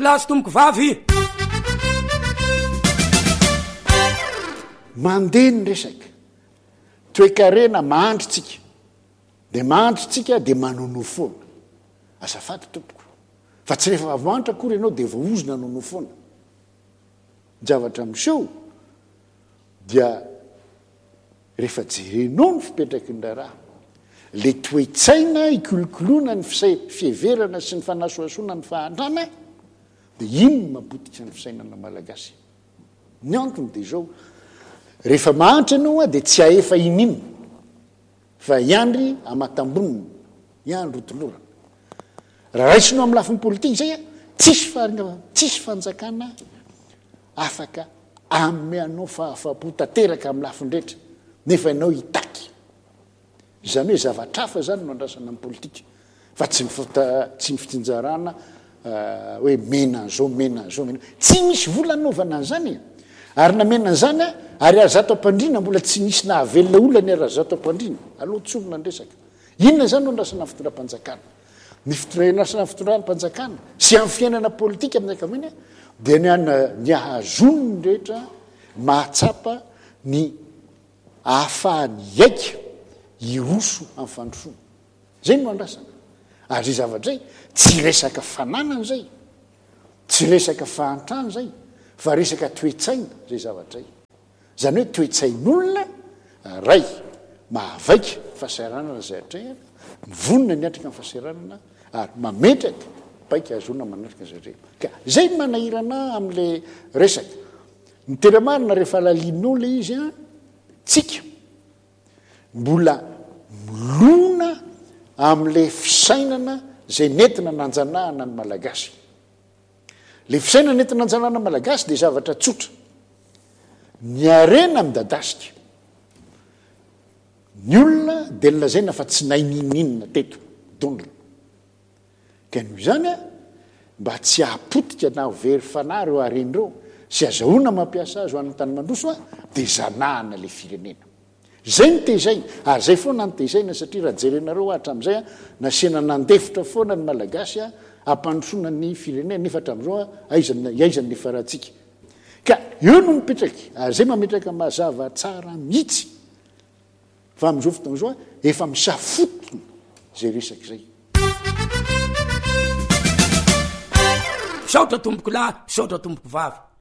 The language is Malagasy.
lahy sy tomboko vavy. Mandeha ny resaka toe-karena mahandrotsika de mahandrotsika de manono foana azafaty tompoko fa tsy rehefa vavantra akory ianao de voaozona nono foana javatra miseho dia rehefa jerenao ny fipetraky ny raha le toe-tsaina ikolokoloana ny fieverana sy ny fanasoasoana ny fahantrana de iny mabotika ny fisainana malagasy ny antony de zao rehefa mahantra ianao de tsy aefa inina fa iandry amatambonina iandro tolorana raha raisinao amin'ny lafiny politika zay tsisy fanjakana afaka ame anao fahafapo tanteraka amin'ny lafindrehetra nefa ianao hitaky izany hoe zavatra hafa zany no andrasana amin'ny politika fa tsy ny fitsinjarana hoe mena an'zao tsy misy vola naovana an'zany ary namena an'zany ary azato ampandrina mbola tsy nisy nahavelona olany ary azato ampandrina aloha tsovona ny resaka inona zany no andrasana fitondram-panjakana ny fitondranasana fitondram-panjakana sy amin'ny fiainana politika amin'ny ankamainy dia ny ahazony ny rehetra mahatsapa ny ahafahany aika iroso amin'ny fandrosoana zay no andrasana ary zy zavatra zay tsy resaka fananana zay tsy resaka fahantrany zay fa resaka toe-tsaina zay zavatra zay zany hoe toe-tsain'olona ray mahavaika fahasahiranana zay atrehana mivonina ny atrika ny fahasahiranana ary mametraka baika azona manatrika zay ka zay manahirana am'le resaka ny teramarina rehefa lalininao le izy tsika mbola milona am'le fisainana zay nentina nanjanahana ny malagasy le fisainana nentina nanjanahana malagasy de zavatra tsotra ny arena midadasika ny olona de lazaina fa tsy naininina teto dondona ka noho izany mba tsy ahapotika na very fanahy reo arenyreo sy azahoana mampiasa azy ho an'ny tany mandroso de zanahana le firenena zay ny tezaina ary zay foana ny tezaina satria raha jerenareo hatram'izay nasiana nandefitra foana ny malagasy ampandrosoana ny firenena nefa hatram'izao aizany ny farantsika ka eo no mipetraky ary zay mametraka mazava tsara mihitsy fa am'izao fotoana zao efa misafotona zay resaky zay saotra tomboko lahy saotra tomboko vavy